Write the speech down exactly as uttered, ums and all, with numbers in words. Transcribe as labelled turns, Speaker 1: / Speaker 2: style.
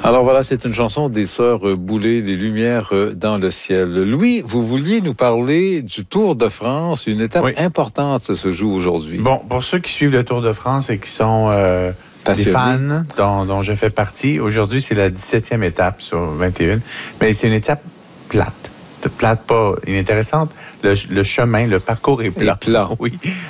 Speaker 1: Alors voilà, c'est une chanson des Sœurs Boulay, des Lumières dans le ciel. Louis, vous vouliez nous parler du Tour de France, une étape oui. importante se joue aujourd'hui.
Speaker 2: Bon, pour ceux qui suivent le Tour de France et qui sont euh, des fans dont, dont je fais partie, aujourd'hui c'est la dix-septième étape sur vingt et une, mais c'est une étape plate. Plate, pas inintéressante. Le, le chemin, le parcours est plat.
Speaker 1: plat.
Speaker 2: Oui.